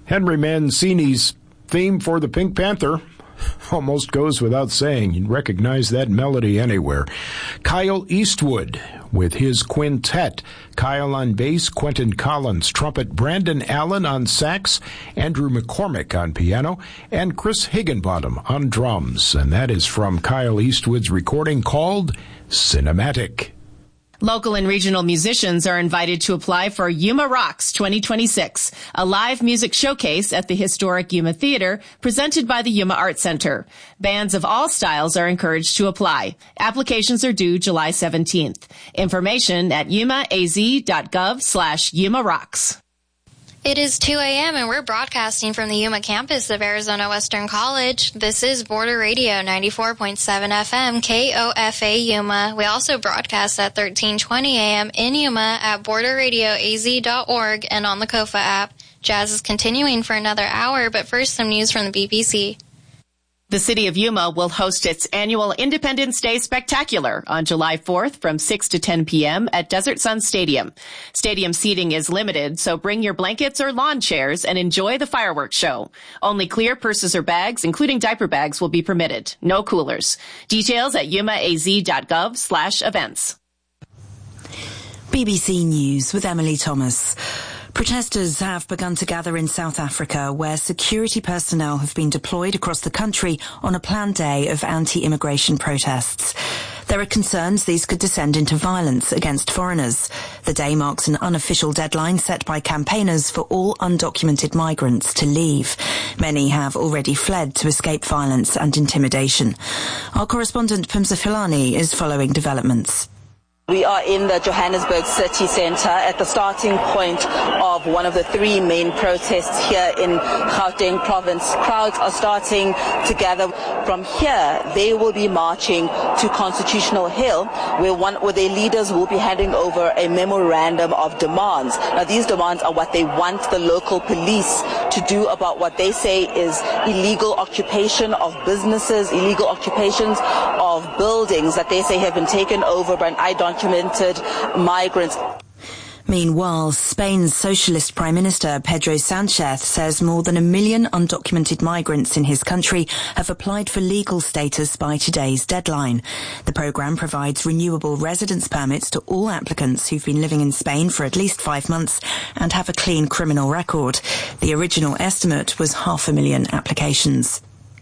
Henry Mancini's theme for the Pink Panther almost goes without saying. You'd recognize that melody anywhere. Kyle Eastwood with his quintet. Kyle on bass, Quentin Collins trumpet, Brandon Allen on sax, Andrew McCormick on piano, and Chris Higginbottom on drums. And that is from Kyle Eastwood's recording called Cinematic. Local and regional musicians are invited to apply for Yuma Rocks 2026, a live music showcase at the historic Yuma Theater presented by the Yuma Art Center. Bands of all styles are encouraged to apply. Applications are due July 17th. Information at yumaaz.gov/Yuma Rocks. It is 2 a.m. and we're broadcasting from the Yuma campus of Arizona Western College. This is Border Radio 94.7 FM, KOFA Yuma. We also broadcast at 1320 a.m. in Yuma at borderradioaz.org and on the KOFA app. Jazz is continuing for another hour, but first some news from the BBC. The city of Yuma will host its annual Independence Day Spectacular on July 4th from 6 to 10 p.m. at Desert Sun Stadium. Stadium seating is limited, so bring your blankets or lawn chairs and enjoy the fireworks show. Only clear purses or bags, including diaper bags, will be permitted. No coolers. Details at yumaaz.gov/events. BBC News with Emily Thomas. Protesters have begun to gather in South Africa, where security personnel have been deployed across the country on a planned day of anti-immigration protests. There are concerns these could descend into violence against foreigners. The day marks an unofficial deadline set by campaigners for all undocumented migrants to leave. Many have already fled to escape violence and intimidation. Our correspondent Pumsa Filani is following developments. We are in the Johannesburg city centre at the starting point of one of the three main protests here in Gauteng province. Crowds are starting to gather. From here, they will be marching to Constitutional Hill, where their leaders will be handing over a memorandum of demands. Now, these demands are what they want the local police to do about what they say is illegal occupation of businesses, illegal occupations of buildings that they say have been taken over by an undocumented migrants. Meanwhile, Spain's socialist Prime Minister Pedro Sanchez says more than 1 million undocumented migrants in his country have applied for legal status by today's deadline. The programme provides renewable residence permits to all applicants who've been living in Spain for at least 5 months and have a clean criminal record. The original estimate was 500,000 applications.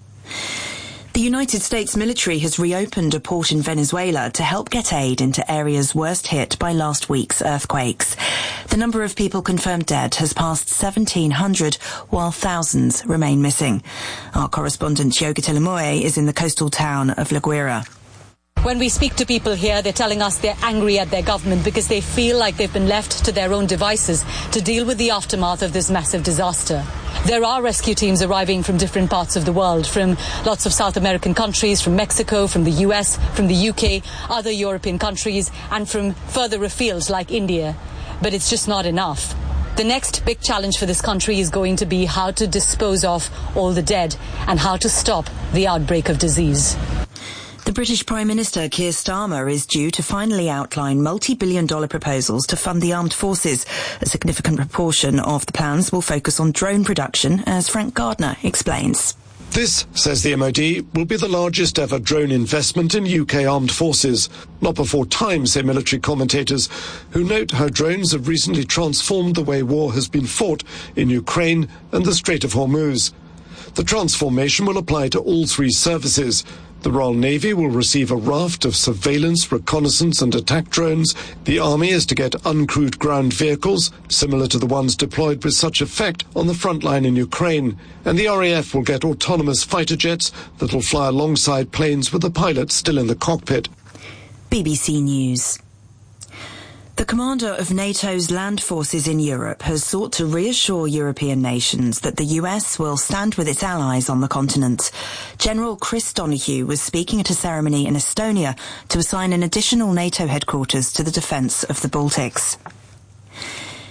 The United States military has reopened a port in Venezuela to help get aid into areas worst hit by last week's earthquakes. The number of people confirmed dead has passed 1,700, while thousands remain missing. Our correspondent Yoga Tilamoe is in the coastal town of La Guaira. When we speak to people here, they're telling us they're angry at their government because they feel like they've been left to their own devices to deal with the aftermath of this massive disaster. There are rescue teams arriving from different parts of the world, from lots of South American countries, from Mexico, from the US, from the UK, other European countries, and from further afield like India. But it's just not enough. The next big challenge for this country is going to be how to dispose of all the dead and how to stop the outbreak of disease. The British Prime Minister Keir Starmer is due to finally outline multi-billion-dollar proposals to fund the armed forces. A significant proportion of the plans will focus on drone production, as Frank Gardner explains. This, says the MOD, will be the largest ever drone investment in UK armed forces. Not before time, say military commentators, who note how drones have recently transformed the way war has been fought in Ukraine and the Strait of Hormuz. The transformation will apply to all three services. The Royal Navy will receive a raft of surveillance, reconnaissance and attack drones. The Army is to get uncrewed ground vehicles, similar to the ones deployed with such effect on the front line in Ukraine. And the RAF will get autonomous fighter jets that will fly alongside planes with the pilot still in the cockpit. BBC News. The commander of NATO's land forces in Europe has sought to reassure European nations that the US will stand with its allies on the continent. General Chris Donoghue was speaking at a ceremony in Estonia to assign an additional NATO headquarters to the defence of the Baltics.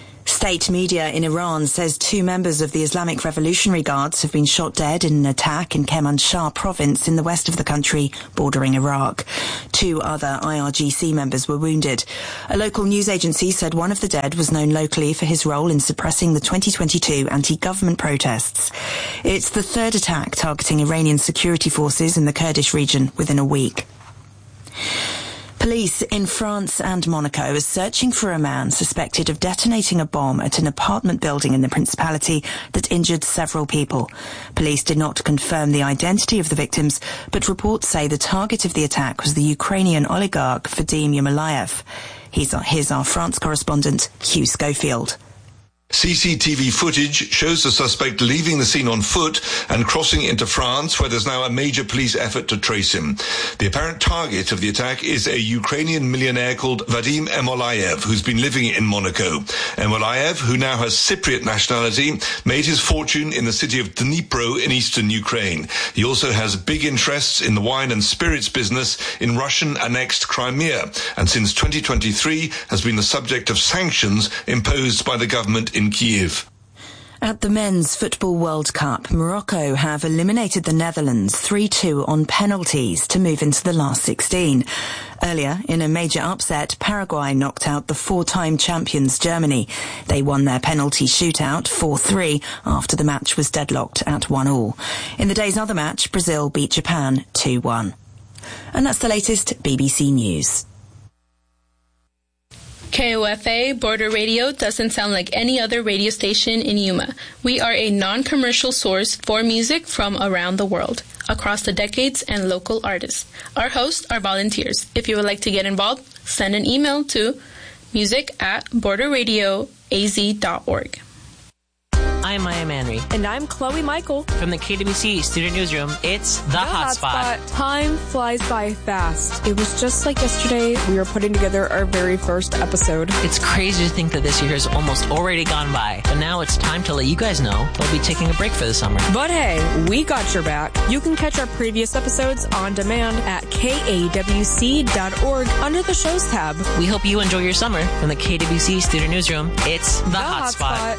State media in Iran says 2 members of the Islamic Revolutionary Guards have been shot dead in an attack in Kermanshah province in the west of the country, bordering Iraq. 2 other IRGC members were wounded. A local news agency said one of the dead was known locally for his role in suppressing the 2022 anti-government protests. It's the 3rd attack targeting Iranian security forces in the Kurdish region within a week. Police in France and Monaco are searching for a man suspected of detonating a bomb at an apartment building in the Principality that injured several people. Police did not confirm the identity of the victims, but reports say the target of the attack was the Ukrainian oligarch Vadim Yermolayev. Here's our France correspondent, Hugh Schofield. CCTV footage shows the suspect leaving the scene on foot and crossing into France, where there's now a major police effort to trace him. The apparent target of the attack is a Ukrainian millionaire called Vadim Yermolayev, who's been living in Monaco. Yermolayev, who now has Cypriot nationality, made his fortune in the city of Dnipro in eastern Ukraine. He also has big interests in the wine and spirits business in Russian-annexed Crimea, and since 2023 has been the subject of sanctions imposed by the government in Kyiv. At the Men's Football World Cup, Morocco have eliminated the Netherlands 3-2 on penalties to move into the last 16. Earlier, in a major upset, Paraguay knocked out the 4-time champions Germany. They won their penalty shootout 4-3 after the match was deadlocked at 1-1. In the day's other match, Brazil beat Japan 2-1. And that's the latest BBC News. KOFA Border Radio doesn't sound like any other radio station in Yuma. We are a non-commercial source for music from around the world, across the decades and local artists. Our hosts are volunteers. If you would like to get involved, send an email to music@borderradioaz.org. I'm Maya Manry. And I'm Chloe Michael. From the KWC Student Newsroom, it's The Hotspot. Time flies by fast. It was just like yesterday we were putting together our very first episode. It's crazy to think that this year has almost already gone by. But now it's time to let you guys know we'll be taking a break for the summer. But hey, we got your back. You can catch our previous episodes on demand at kawc.org under the shows tab. We hope you enjoy your summer. From the KWC Student Newsroom, it's The Hotspot.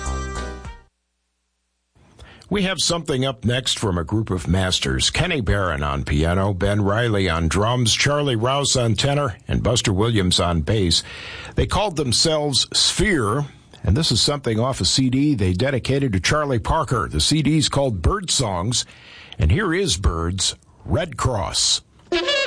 We have something up next from a group of masters. Kenny Barron on piano, Ben Riley on drums, Charlie Rouse on tenor, and Buster Williams on bass. They called themselves Sphere, and this is something off a CD they dedicated to Charlie Parker. The CD's called Bird Songs, and here is Bird's Red Cross.